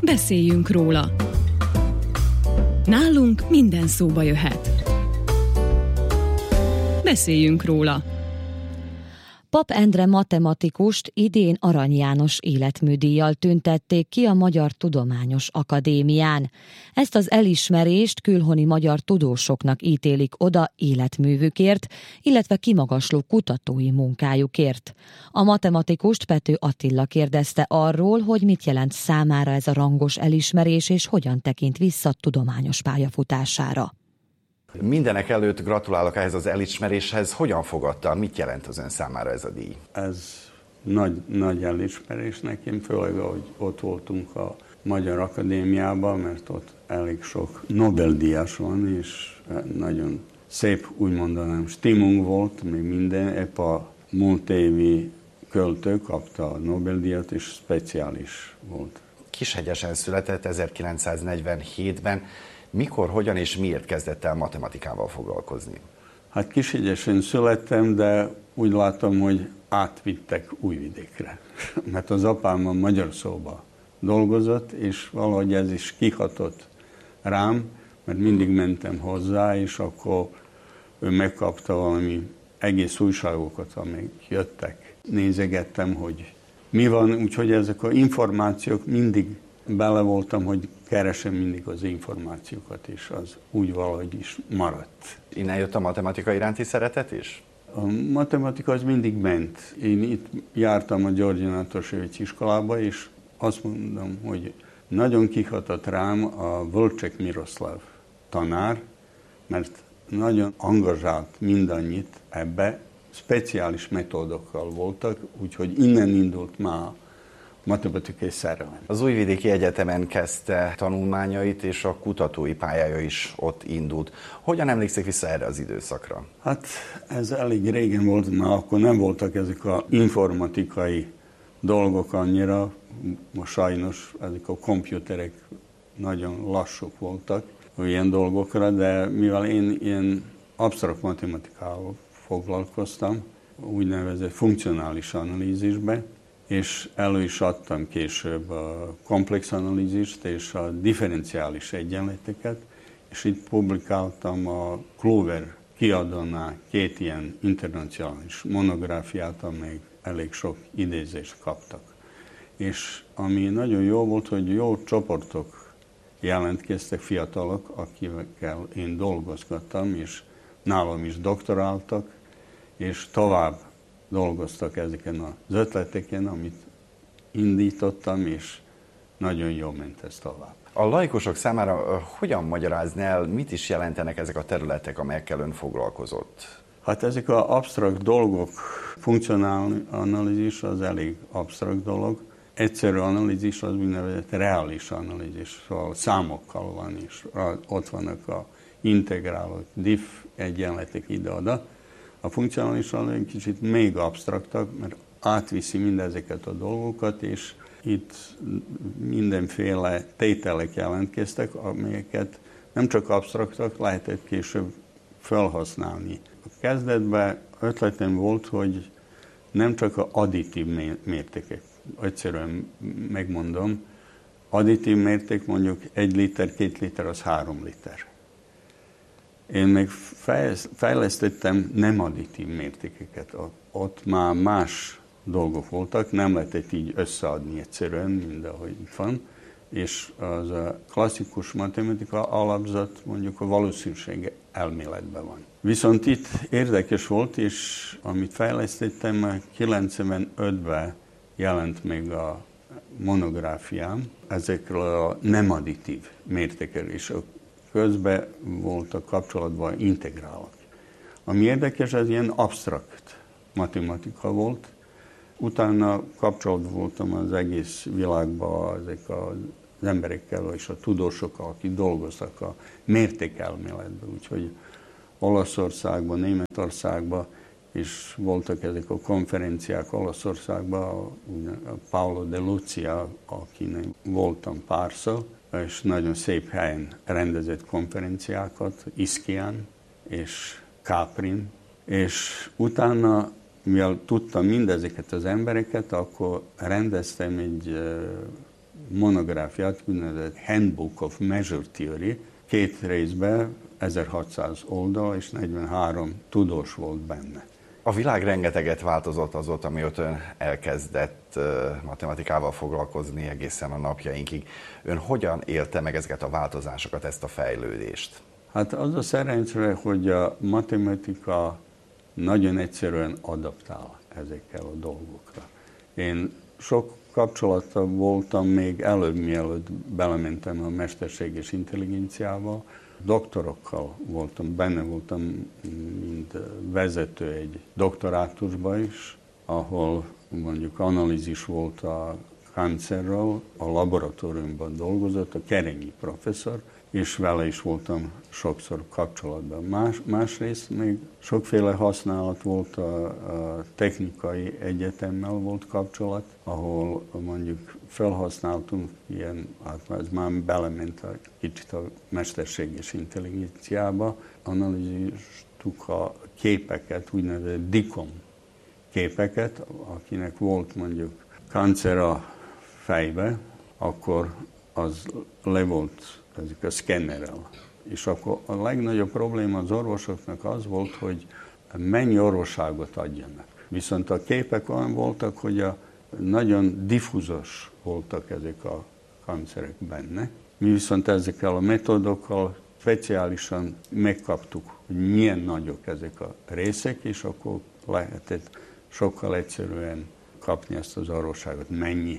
Beszéljünk róla. Nálunk minden szóba jöhet. Beszéljünk róla. Papp Endre matematikust idén Arany János életműdíjjal tüntették ki a Magyar Tudományos Akadémián. Ezt az elismerést külhoni magyar tudósoknak ítélik oda életművükért, illetve kimagasló kutatói munkájukért. A matematikust Pető Attila kérdezte arról, hogy mit jelent számára ez a rangos elismerés, és hogyan tekint vissza tudományos pályafutására. Mindenek előtt gratulálok ehhez az elismeréshez. Hogyan fogadta? Mit jelent az ön számára ez a díj? Ez nagy elismerés nekem, főleg ahogy ott voltunk a Magyar Akadémiában, mert ott elég sok Nobel-díjas van, és nagyon szép, úgy mondanám, stimung volt, még minden. Épp a múlt évi költő kapta a Nobel-díjat, és speciális volt. Kishegyesen született 1947-ben. Mikor, hogyan és miért kezdett el matematikával foglalkozni? Hát Kishegyesen születtem, de úgy látom, hogy átvittek Újvidékre. Mert az apám a Magyar Szóba dolgozott, és valahogy ez is kihatott rám, mert mindig mentem hozzá, és akkor ő megkapta valami egész újságokat, amik jöttek. Nézegettem, hogy mi van, úgyhogy ezek az információk mindig bele voltam, hogy keresem mindig az információkat, és az úgy valahogy is maradt. Innen jött a matematika iránti szeretet is? A matematika az mindig ment. Én itt jártam a György Nátosevics iskolába, és azt mondom, hogy nagyon kihatott rám a Völcsek Miroszláv tanár, mert nagyon angazsált mindannyit ebbe, speciális metódokkal voltak, úgyhogy innen indult már matematikai szerelem. Az Újvidéki Egyetemen kezdte tanulmányait, és a kutatói pályája is ott indult. Hogyan emlékszik vissza erre az időszakra? Hát ez elég régen volt, már akkor nem voltak ezek az informatikai dolgok annyira, most sajnos ezek a komputerek nagyon lassúk voltak ilyen dolgokra, de mivel én ilyen absztrakt matematikával foglalkoztam, úgynevezett funkcionális analízisbe, és elő is adtam később a komplex analízist és a differenciális egyenleteket, és itt publikáltam a Clover kiadónál 2 ilyen internacionális monográfiát, amelyek elég sok idézést kaptak. És ami nagyon jó volt, hogy jó csoportok jelentkeztek, fiatalok, akikkel én dolgozgattam, és nálam is doktoráltak, és tovább dolgoztak ezeken az ötleteken, amit indítottam, és nagyon jól ment ez tovább. A laikusok számára hogyan magyarázni el, mit is jelentenek ezek a területek, amelyekkel ön foglalkozott? Hát ezek az absztrakt dolgok, funkcionális analízis az elég absztrakt dolog, egyszerű analízis az úgynevezett reális analízis, szóval számokkal van, és ott vannak a integrálok, diff egyenletek ide-oda. A funkcionális analízis kicsit még absztraktak, mert átviszi mindezeket a dolgokat, és itt mindenféle tételek jelentkeztek, amelyeket nem csak absztraktak, lehetett később felhasználni. A kezdetben ötletem volt, hogy nem csak az additív mértékek, egyszerűen megmondom, additív mérték mondjuk 1 liter, 2 liter, az 3 liter. Én meg fejlesztettem nem additív mértékeket. Ott már más dolgok voltak, nem lehetett így összeadni egyszerűen, mint ahogy itt van. És az a klasszikus matematika alapzat mondjuk a valószínűség elméletben van. Viszont itt érdekes volt, és amit fejlesztettem, 95-ben jelent meg a monográfiám ezekről a nem additív mértékekről, és közben voltak kapcsolatban integrálok. Ami érdekes, ez ilyen absztrakt matematika volt. Utána kapcsolatban voltam az egész világban ezek az emberekkel és a tudósokkal, akik dolgoztak a mértékelméletben. Úgyhogy Olaszországban, Németországban is voltak ezek a konferenciák Olaszországban, a Paolo de Lucia, akinek voltam párszor, és nagyon szép helyen rendezett konferenciákat, Iszkián és Caprin, és utána, mivel tudtam mindezeket az embereket, akkor rendeztem egy monográfiát, úgynevezett Handbook of Measure Theory, 2 részben, 1600 oldal és 43 tudós volt benne. A világ rengeteget változott azóta, amióta ön elkezdett matematikával foglalkozni egészen a napjainkig. Ön hogyan élte meg ezeket a változásokat, ezt a fejlődést? Hát az a szerencsére, hogy a matematika nagyon egyszerűen adaptál ezekkel a dolgokra. Én sok kapcsolatban voltam még előbb, mielőtt belementem a mesterséges intelligenciába. Doktorokkal benne voltam, mint vezető egy doktorátusba is, ahol mondjuk analízis volt a káncerről, a laboratóriumban dolgozott a Kerenyi professzor, és vele is voltam sokszor kapcsolatban. Másrészt még sokféle használat volt, a technikai egyetemmel volt kapcsolat, ahol mondjuk felhasználtunk ilyen, hát ez már belement kicsit a mesterséges intelligenciába, analíziztuk a képeket, úgynevezett DICOM képeket, akinek volt mondjuk káncer a fejbe, akkor az le volt ezek a szkennerrel. És akkor a legnagyobb probléma az orvosoknak az volt, hogy mennyi orvosságot adjanak. Viszont a képek olyan voltak, hogy nagyon diffúzos voltak ezek a kancerek benne. Mi viszont ezekkel a metódokkal speciálisan megkaptuk, hogy milyen nagyok ezek a részek, és akkor lehetett sokkal egyszerűen kapni ezt az orvosságot, mennyi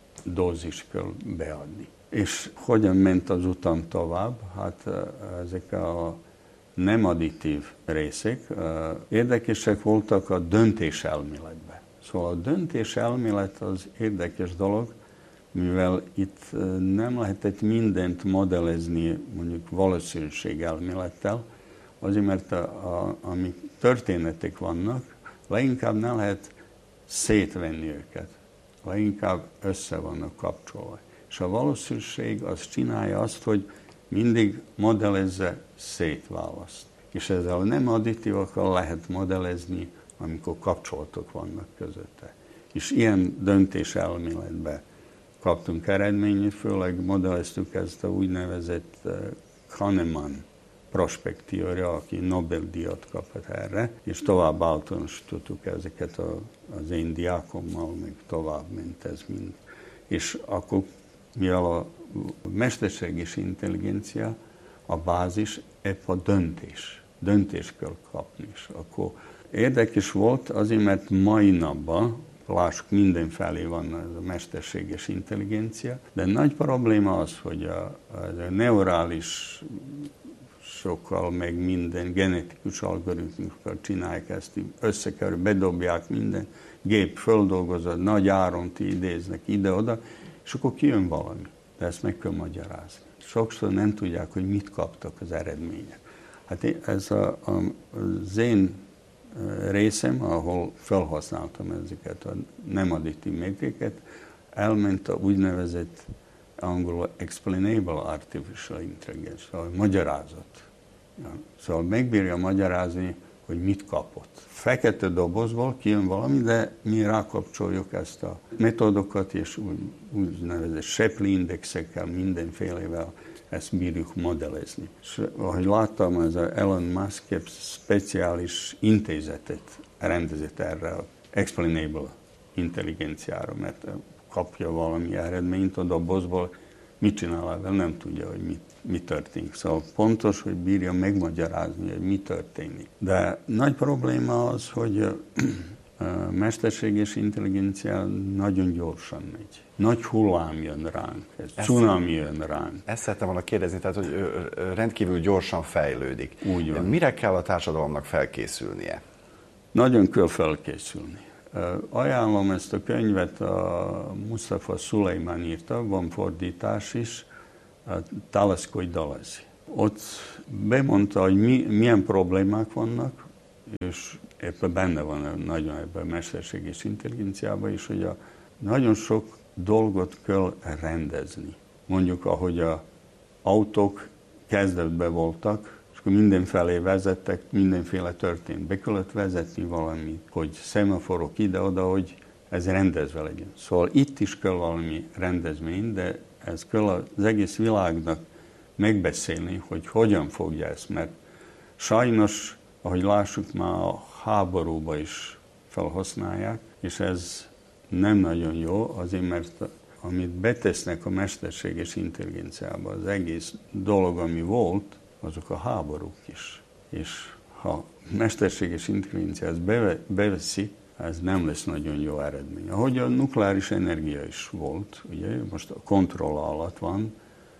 dózis kell beadni. És hogyan ment az utam tovább? Hát ezek a nem additív részek érdekesek voltak a döntéselméletben. Szóval a döntéselmélet az érdekes dolog, mivel itt nem lehetett mindent modellezni mondjuk valószínűségelmélettel, azért mert amik történetek vannak, leginkább nem lehet szétvenni őket, leginkább össze vannak kapcsolva. És a valószínűség az csinálja azt, hogy mindig modellezze, szétválaszt. És ezzel nem additívakkal lehet modellezni, amikor kapcsolatok vannak közötte. És ilyen döntéselméletben kaptunk eredményt, főleg modelleztük ezt a úgynevezett Kahneman prospektíria, aki Nobel-díjat kapott erre, és tovább általánosítottuk ezeket az én diákommal, meg tovább ment ez mind. És akkor, mivel a mesterséges intelligencia a bázis, épp a döntés kell kapni. És akkor érdekes volt azért, mert mai napban, lássuk, mindenfelé van ez a mesterséges intelligencia, de nagy probléma az, hogy a neurális sokkal meg minden genetikus algoritmusokkal csinálják ezt, összekerül, bedobják minden, gép földolgozott, nagy áramot idéznek ide-oda, és akkor kijön valami. De ezt meg kell magyarázni. Sokszor nem tudják, hogy mit kaptak az eredmények. Hát ez az én részem, ahol felhasználtam ezeket a nem additív méreteket, elment a úgynevezett angolul explainable artificial intelligence, szóval magyarázat. Szóval megbírja magyarázni, hogy mit kapott. Fekete dobozból kijön valami, de mi rákapcsoljuk ezt a metódokat, és úgynevezett Shapley indexekkel, mindenfélevel ezt bírjuk modellezni. És ahogy láttam, ez a Elon Musk speciális intézetet rendezett erre az explainable intelligenciára, mert kapja valami eredményt a dobozból, mit csinál ezzel, nem tudja, hogy mi történik. Szóval pontos, hogy bírja megmagyarázni, hogy mi történik. De nagy probléma az, hogy a mesterséges intelligencia nagyon gyorsan megy. Nagy hullám jön ránk, cunami jön ránk. Ezt szerettem volna kérdezni, tehát, hogy rendkívül gyorsan fejlődik. Úgy van. Mire kell a társadalomnak felkészülnie? Nagyon kell felkészülni. Ajánlom ezt a könyvet, a Mustafa Sulejman írta, van fordítás is, Talaszkoj Dalazi. Ott bemondta, hogy milyen problémák vannak, és ebben benne van nagyon ebben a mesterséges intelligenciában is, hogy nagyon sok dolgot kell rendezni. Mondjuk, ahogy az autók kezdetben voltak, és akkor mindenfelé vezettek, mindenféle történt. Be kellett vezetni valamit, hogy szemaforok ide-oda, hogy ez rendezve legyen. Szóval itt is kell valami rendezvény, de ez kell az egész világnak megbeszélni, hogy hogyan fogja ezt, mert sajnos, ahogy lássuk, már a háborúba is felhasználják, és ez nem nagyon jó, azért mert amit betesznek a mesterséges intelligenciába, az egész dolog, ami volt, azok a háborúk is. És ha mesterséges intelligencia ezt beveszi, ez nem lesz nagyon jó eredmény. Ahogy a nukleáris energia is volt, ugye, most a kontroll alatt van,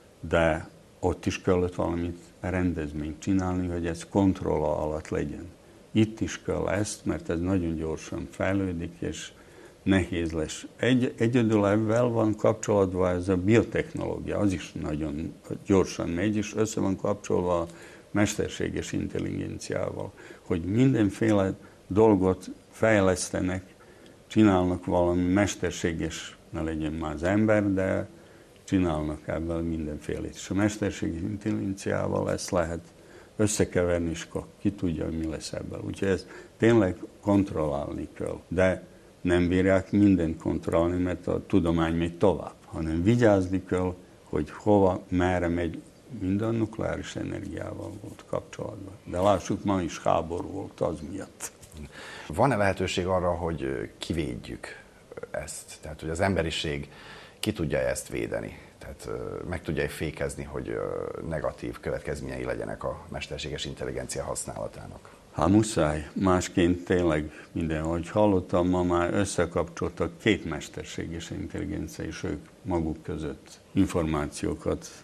de ott is kellett valamit rendezvényt csinálni, hogy ez kontroll alatt legyen. Itt is kell ezt, mert ez nagyon gyorsan fejlődik, és nehéz lesz. Egyedül ebben van kapcsolatban ez a biotechnológia, az is nagyon gyorsan megy, és össze van kapcsolva a mesterséges intelligenciával, hogy mindenféle dolgot fejlesztenek, csinálnak valami mesterséges, ne legyen már az ember, de csinálnak ebből mindenfélét. És a mesterséges intelligenciával ezt lehet összekeverni, és ki tudja, mi lesz ebből. Úgyhogy ezt tényleg kontrollálni kell. De nem bírják mindent kontrollálni, mert a tudomány megy tovább, hanem vigyázni kell, hogy hova, merre megy. Minden nukleáris energiával volt kapcsolatban. De lássuk, ma is háború volt az miatt. Van-e lehetőség arra, hogy kivédjük ezt? Tehát, hogy az emberiség ki tudja ezt védeni? Tehát meg tudja fékezni, hogy negatív következményei legyenek a mesterséges intelligencia használatának? Hát muszáj. Másként tényleg minden, ahogy hallottam, ma már összekapcsoltak két mesterséges intelligencia, és ők maguk között információkat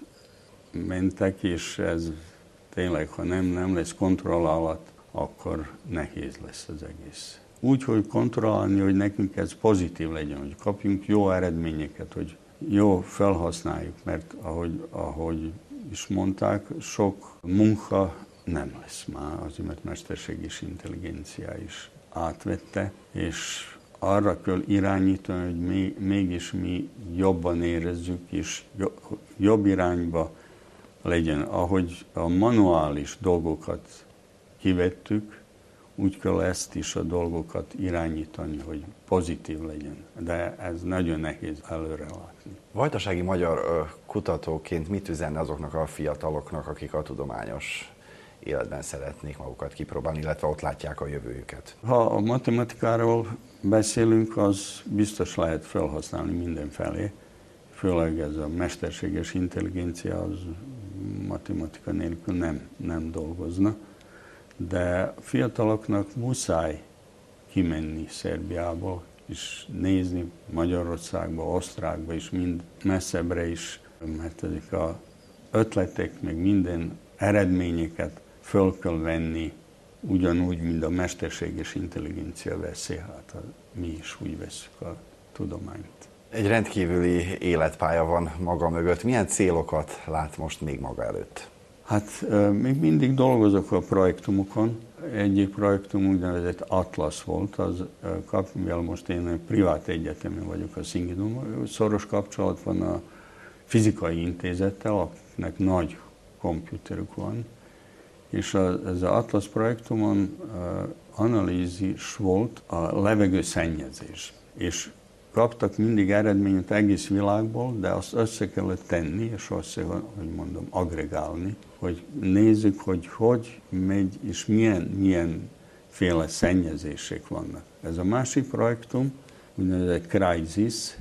mentek, és ez tényleg, ha nem lesz kontroll alatt, akkor nehéz lesz az egész. Úgy, hogy kontrollálni, hogy nekünk ez pozitív legyen, hogy kapjunk jó eredményeket, hogy jó felhasználjuk, mert ahogy is mondták, sok munka nem lesz már, azért mert mesterséges intelligencia is átvette, és arra kell irányítani, hogy mégis mi jobban érezzük, és jobb irányba legyen. Ahogy a manuális dolgokat kivettük, úgy kell ezt is a dolgokat irányítani, hogy pozitív legyen. De ez nagyon nehéz előre látni. Vajdasági magyar kutatóként mit üzenne azoknak a fiataloknak, akik a tudományos életben szeretnék magukat kipróbálni, illetve ott látják a jövőjüket? Ha a matematikáról beszélünk, az biztos lehet felhasználni mindenfelé. Főleg ez a mesterséges intelligencia, az matematika nélkül nem dolgozna. De fiataloknak muszáj kimenni Szerbiából, és nézni Magyarországba, Osztrákba, és mind messzebbre is, mert ezek az ötletek, meg minden eredményeket föl kell venni, ugyanúgy, mint a mesterséges intelligencia veszi, hát mi is úgy veszük a tudományt. Egy rendkívüli életpálya van maga mögött. Milyen célokat lát most még maga előtt? Hát még mindig dolgozok a projektumokon. Egyik projektum úgynevezett Atlasz volt, mivel most én egy privát egyetemen vagyok a Szingidóban, szoros kapcsolat van a fizikai intézettel, akiknek nagy komputerük van, és ez az Atlasz projektumon analízis volt a levegőszennyezés, és kaptak mindig eredményt egész világból, de azt össze kellett tenni, és agregálni, hogy nézzük, hogy megy, és milyenféle szennyezések vannak. Ez a másik projektum, úgynevezett Crisis,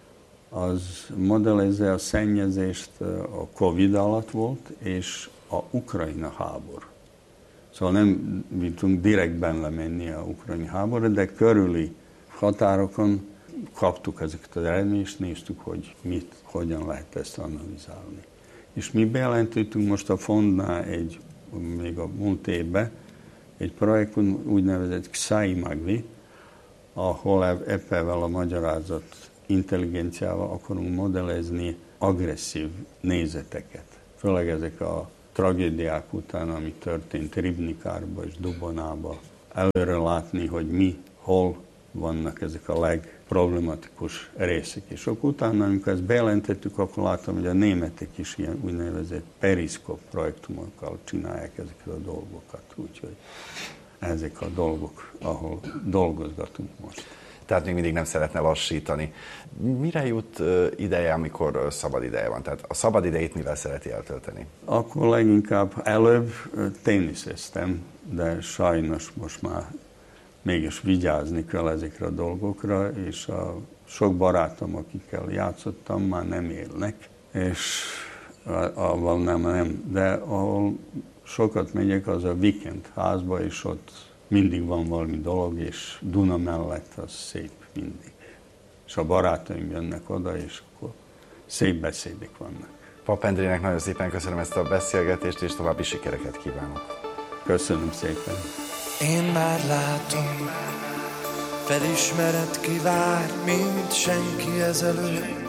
az modellezze a szennyezést a Covid alatt volt, és a Ukrajna háború. Szóval nem tudunk direktben lemenni a ukrajna háborúra, de körüli határokon kaptuk ezeket az eredményeket, és néztük, hogy hogyan lehet ezt analizálni. És mi bejelentettünk most a fondnál még a múlt évben egy projektum úgynevezett XAI-Magvi, ahol ebben a magyarázat intelligenciával akarunk modellezni agresszív nézeteket. Főleg ezek a tragédiák után, ami történt Ribnikárba és Dubonába, előre látni, hogy hol vannak ezek a legproblematikus részek. És akkor utána, amikor ezt bejelentettük, akkor láttam, hogy a németek is ilyen úgynevezett periszkop projektumokkal csinálják ezeket a dolgokat. Úgyhogy ezek a dolgok, ahol dolgozgatunk most. tehát még mindig nem szeretne lassítani. Mire jut ideje, amikor szabad ideje van? Tehát a szabad idejét mivel szereti eltölteni? Akkor leginkább előbb teniszeztem, de sajnos most már mégis vigyázni kell ezekre a dolgokra, és a sok barátom, akikkel játszottam, már nem élnek, és avval nem. De ahol sokat megyek, az a weekend házba, és ott mindig van valami dolog, és Duna mellett az szép mindig. És a barátaim jönnek oda, és akkor szép beszédek vannak. Papp Endrének nagyon szépen köszönöm ezt a beszélgetést, és további sikereket kívánok. Köszönöm szépen. Én már látom, felismered, ki vár, mint senki ezelőtt.